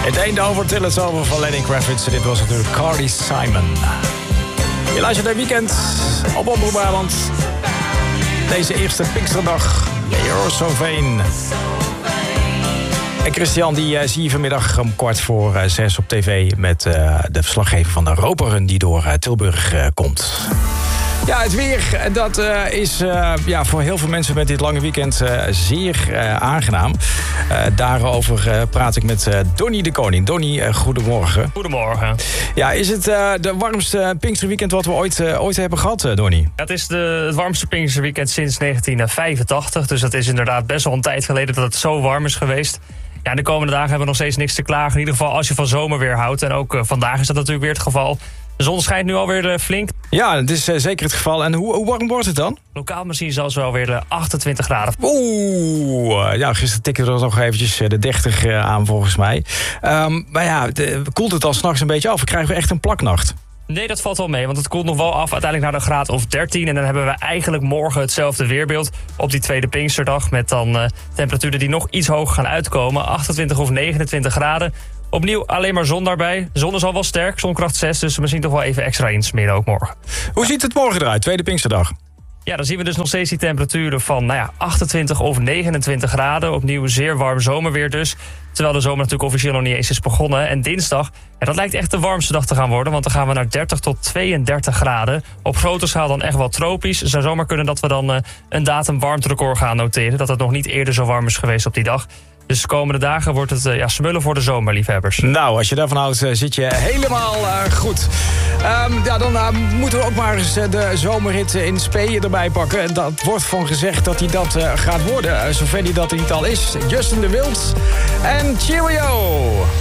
Het einde over Till It's Over van Lenny Kravitz. Dit was natuurlijk Carly Simon. Je luistert naar Weekend op Omroep Brabant. Deze eerste Pinksterdag. Eurosoveen. En Christian, die zie je vanmiddag om 5:45 op tv... met de verslaggever van de Roperun die door Tilburg komt. Ja, het weer, dat is voor heel veel mensen met dit lange weekend zeer aangenaam. Daarover praat ik met Donnie de Koning. Donnie, goedemorgen. Goedemorgen. Ja, is het de warmste Pinksterweekend wat we ooit hebben gehad, Donnie? Ja, het is het warmste Pinksterweekend sinds 1985. Dus dat is inderdaad best wel een tijd geleden dat het zo warm is geweest. Ja, de komende dagen hebben we nog steeds niks te klagen. In ieder geval als je van zomerweer houdt. En ook vandaag is dat natuurlijk weer het geval. De zon schijnt nu alweer flink. Ja, dat is zeker het geval. En hoe warm wordt het dan? Lokaal misschien zelfs wel weer 28 graden. Ja, gisteren tikte er nog eventjes de 30 aan volgens mij. Maar ja, koelt het al 's nachts een beetje af? Krijgen we echt een plaknacht? Nee, dat valt wel mee, want het koelt nog wel af uiteindelijk naar de graad of 13. En dan hebben we eigenlijk morgen hetzelfde weerbeeld op die tweede Pinksterdag. Met dan temperaturen die nog iets hoger gaan uitkomen. 28 of 29 graden. Opnieuw alleen maar zon daarbij. De zon is al wel sterk, zonkracht 6, dus misschien toch wel even extra insmeren ook morgen. Hoe ziet het morgen eruit, tweede Pinksterdag? Ja, dan zien we dus nog steeds die temperaturen van 28 of 29 graden. Opnieuw zeer warm zomerweer dus. Terwijl de zomer natuurlijk officieel nog niet eens is begonnen. En dinsdag, dat lijkt echt de warmste dag te gaan worden. Want dan gaan we naar 30 tot 32 graden. Op grote schaal dan echt wel tropisch. Het zou zomaar kunnen dat we dan een datum warmterecord gaan noteren. Dat het nog niet eerder zo warm is geweest op die dag. Dus de komende dagen wordt het smullen voor de zomerliefhebbers. Nou, als je daarvan houdt, zit je helemaal goed. Dan moeten we ook maar eens de zomerrit in Spee erbij pakken. En dat wordt van gezegd dat hij dat gaat worden. Zover hij dat er niet al is. Justin de Wild en Cheerio.